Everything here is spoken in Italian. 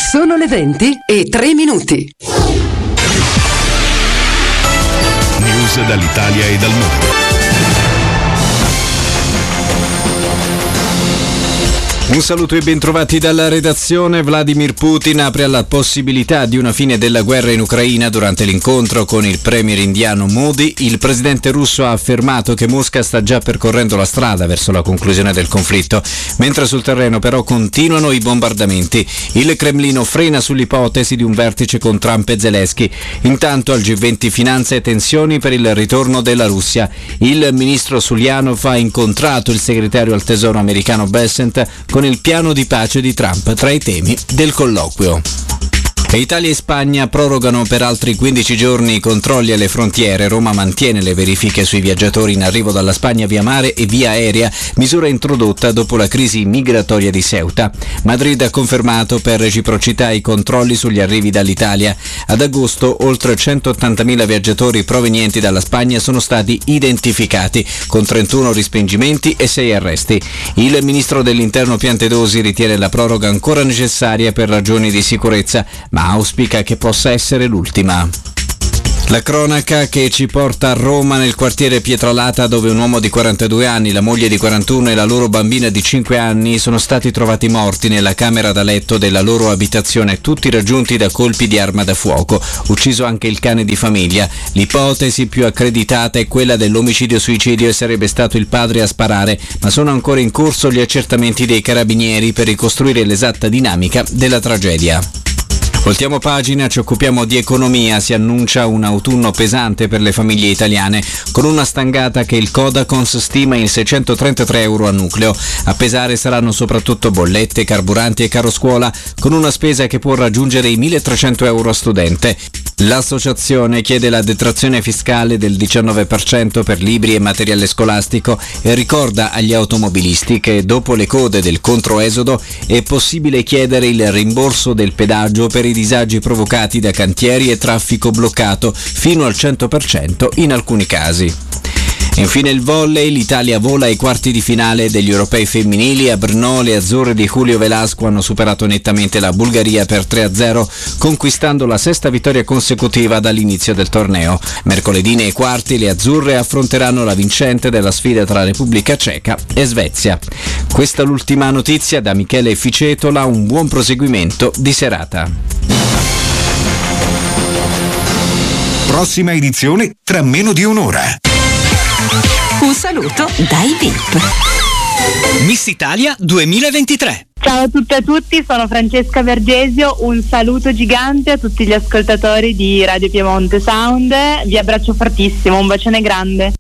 Sono le 20:03. News dall'Italia e dal mondo. Un saluto e bentrovati dalla redazione. Vladimir Putin apre alla possibilità di una fine della guerra in Ucraina durante l'incontro con il premier indiano Modi. Il presidente russo ha affermato che Mosca sta già percorrendo la strada verso la conclusione del conflitto, mentre sul terreno però continuano i bombardamenti. Il Cremlino frena sull'ipotesi di un vertice con Trump e Zelensky. Intanto al G20 finanza e tensioni per il ritorno della Russia. Il ministro Sulianov ha incontrato il segretario al tesoro americano Bessent con il piano di pace di Trump tra i temi del colloquio. Italia e Spagna prorogano per altri 15 giorni i controlli alle frontiere. Roma mantiene le verifiche sui viaggiatori in arrivo dalla Spagna via mare e via aerea, misura introdotta dopo la crisi migratoria di Ceuta. Madrid ha confermato per reciprocità i controlli sugli arrivi dall'Italia. Ad agosto oltre 180.000 viaggiatori provenienti dalla Spagna sono stati identificati, con 31 respingimenti e 6 arresti. Il ministro dell'Interno Piantedosi ritiene la proroga ancora necessaria per ragioni di sicurezza, ma auspica che possa essere l'ultima. La cronaca che ci porta a Roma, nel quartiere Pietralata, dove un uomo di 42 anni, la moglie di 41 e la loro bambina di 5 anni sono stati trovati morti nella camera da letto della loro abitazione, tutti raggiunti da colpi di arma da fuoco. Ucciso anche il cane di famiglia. L'ipotesi più accreditata è quella dell'omicidio-suicidio e sarebbe stato il padre a sparare, ma sono ancora in corso gli accertamenti dei carabinieri per ricostruire l'esatta dinamica della tragedia. Voltiamo pagina, ci occupiamo di economia. Si annuncia un autunno pesante per le famiglie italiane, con una stangata che il Codacons stima in 633 euro a nucleo. A pesare saranno soprattutto bollette, carburanti e caro scuola, con una spesa che può raggiungere i 1.300 euro a studente. L'associazione chiede la detrazione fiscale del 19% per libri e materiale scolastico e ricorda agli automobilisti che dopo le code del controesodo è possibile chiedere il rimborso del pedaggio per i disagi provocati da cantieri e traffico bloccato fino al 100% in alcuni casi. Infine il volley, l'Italia vola ai quarti di finale degli europei femminili. A Brno le azzurre di Julio Velasco hanno superato nettamente la Bulgaria per 3-0, conquistando la sesta vittoria consecutiva dall'inizio del torneo. Mercoledì nei quarti le azzurre affronteranno la vincente della sfida tra Repubblica Ceca e Svezia. Questa è l'ultima notizia da Michele Ficetola, un buon proseguimento di serata. Prossima edizione tra meno di un'ora. Un saluto dai VIP. Miss Italia 2023. Ciao a tutte e a tutti, sono Francesca Vergesio, un saluto gigante a tutti gli ascoltatori di Radio Piemonte Sound, vi abbraccio fortissimo, un bacione grande.